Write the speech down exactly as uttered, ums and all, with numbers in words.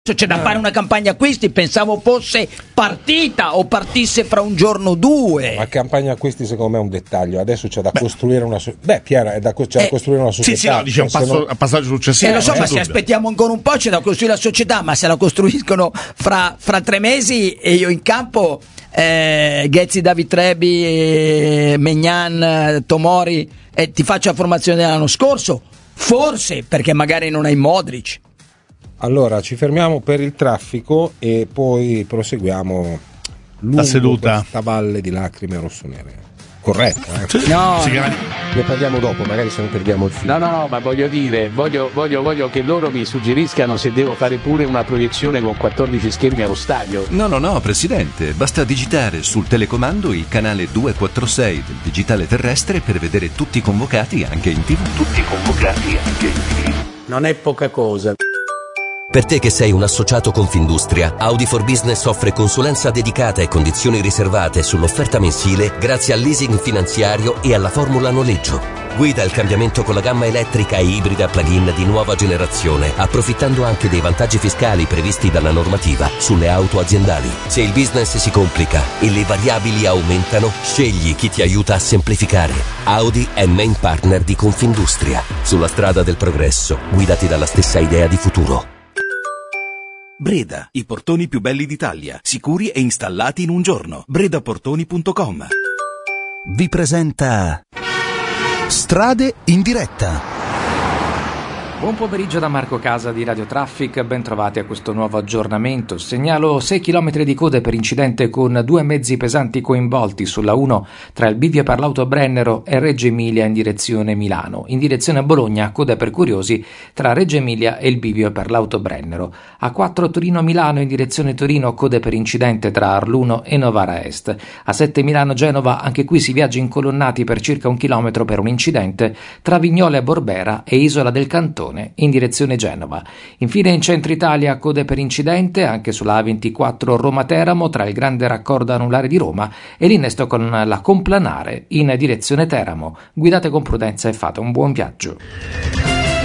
C'è da fare una campagna acquisti, pensavo fosse partita o partisse fra un giorno o due. Ma campagna acquisti secondo me è un dettaglio, adesso c'è da Beh. costruire una so- Beh, Piera, è da, c'è eh, da costruire una società. Sì, sì, no, dice un passo, non... passaggio successivo. Eh, lo so, ma se aspettiamo ancora un po' c'è da costruire la società, ma se la costruiscono fra, fra tre mesi e io in campo, eh, Ghezzi, David Trebi, eh, Megnan, Tomori, eh, ti faccio la formazione dell'anno scorso, forse, perché magari non hai Modric. Allora ci fermiamo per il traffico e poi proseguiamo la seduta. Questa valle di lacrime rossonere. Corretta? Eh? No, sì, no. Ne parliamo dopo, magari se non perdiamo il filo. No, no, no, ma voglio dire, voglio, voglio, voglio che loro mi suggeriscano se devo fare pure una proiezione con quattordici schermi allo stadio. No, no, no, Presidente, basta digitare sul telecomando il canale duecentoquarantasei del digitale terrestre per vedere tutti i convocati anche in tivù. Tutti convocati anche in tivù. Non è poca cosa. Per te che sei un associato Confindustria, Audi for Business offre consulenza dedicata e condizioni riservate sull'offerta mensile grazie al leasing finanziario e alla formula noleggio. Guida il cambiamento con la gamma elettrica e ibrida plug-in di nuova generazione, approfittando anche dei vantaggi fiscali previsti dalla normativa sulle auto aziendali. Se il business si complica e le variabili aumentano, scegli chi ti aiuta a semplificare. Audi è main partner di Confindustria. Sulla strada del progresso, guidati dalla stessa idea di futuro. Breda, i portoni più belli d'Italia, sicuri e installati in un giorno. bredaportoni punto com vi presenta Strade in diretta. Buon pomeriggio da Marco Casa di Radio Traffic, ben trovati a questo nuovo aggiornamento. Segnalo sei chilometri di code per incidente con due mezzi pesanti coinvolti sulla uno tra il bivio per l'auto Brennero e Reggio Emilia in direzione Milano. In direzione Bologna, code per curiosi tra Reggio Emilia e il bivio per l'auto Brennero. A quattro Torino-Milano in direzione Torino, code per incidente tra Arluno e Novara Est. A sette Milano-Genova, anche qui si viaggia incolonnati per circa un chilometro per un incidente tra Vignola e Borbera e Isola del Cantone in direzione Genova. Infine in centro Italia, code per incidente anche sulla A ventiquattro Roma-Teramo tra il grande raccordo anulare di Roma e l'innesto con la Complanare in direzione Teramo. Guidate con prudenza e fate un buon viaggio.